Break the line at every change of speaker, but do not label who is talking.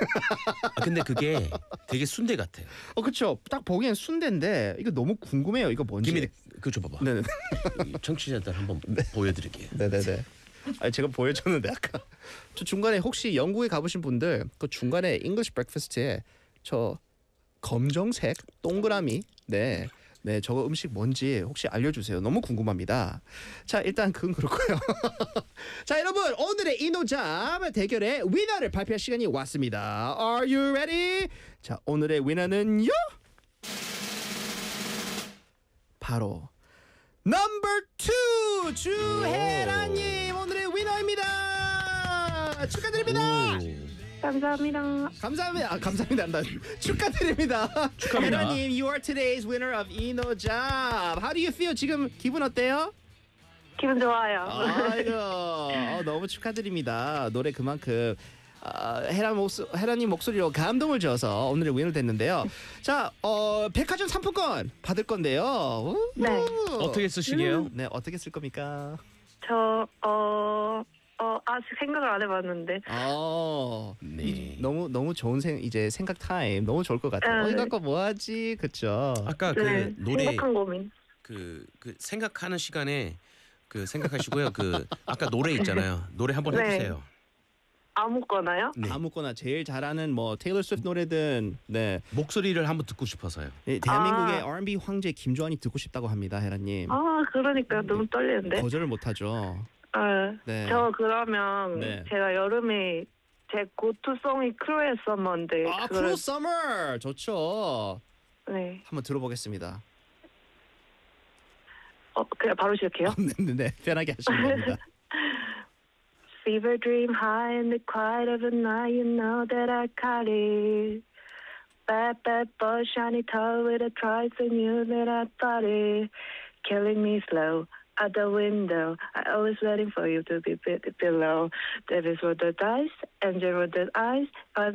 근데 그게 되게 순대 같아요.
그렇죠. 딱 보기엔 순대인데 이거 너무 궁금해요. 이거 뭔지.
김이 그거 줘봐봐.
네네.
이 청취자들 한번 보여드릴게요.
네네네. 아니 제가 보여줬는데 아까 저 중간에 혹시 영국에 가보신 분들 그 중간에 잉글리시 브렉퍼스트에 저 검정색 동그라미 네 저거 음식 뭔지 혹시 알려주세요. 너무 궁금합니다. 자 일단 그건 그렇고요. 자 여러분 오늘의 이노잡 대결의 위너를 발표할 시간이 왔습니다. Are you ready? 자 오늘의 위너는요 바로 넘버 2 주혜라님 오늘의 위너입니다. 축하드립니다.
감사합니다.
감사합니다. 축하드립니다. 혜라님, you are today's winner of 이노잡. How do you feel? 지금 기분 어때요?
기분 좋아요.
아이고, 너무 축하드립니다. 노래 그만큼 혜라님 목소리로 감동을 줘서 오늘의 위너 됐는데요. 자, 백화점 상품권 받을 건데요.
네.
어떻게 쓰시게요?
네, 어떻게 쓸 겁니까?
저 아직 생각을 안 해봤는데.
네.
너무 좋은 생각 타임 너무 좋을 것 같아요. 이거 갖고 뭐 하지? 그렇죠.
아까
네,
그 노래
생각한 고민.
그 생각하는 시간에 그 생각하시고요. 그 아까 노래 있잖아요. 노래 한번
네.
해주세요.
아무거나요?
네.
아무거나 제일 잘하는 뭐 테일러 스위프트 노래든 네.
목소리를 한번 듣고 싶어서요.
대한민국의 R&B 황제 김조한이 듣고 싶다고 합니다, 혜라님.
그러니까 너무 떨리는데.
거절을 못하죠. 네.
저 그러면
네.
제가 여름에 제 고투송이 크루의 서머인데.
크루 서머 좋죠.
네.
한번 들어보겠습니다.
그냥 바로 시작해요?
네, 편하게 하시면 됩니다.
Fever dream high in the quiet of the night, you know that I caught it. Bad boy, shiny toy with a price, and you that I thought it. Killing me slow out the window. I always waiting for you to be below. Devils with the dice, angel with the eyes.